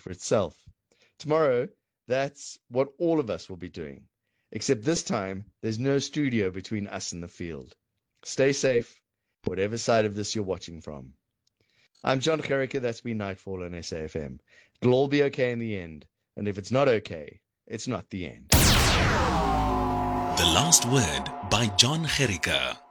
for itself. Tomorrow, that's what all of us will be doing. Except this time, there's no studio between us and the field. Stay safe, whatever side of this you're watching from. I'm John Gericke. That's been Nightfall on SAFM. It'll all be okay in the end. And if it's not okay, it's not the end. The Last Word by John Gericke.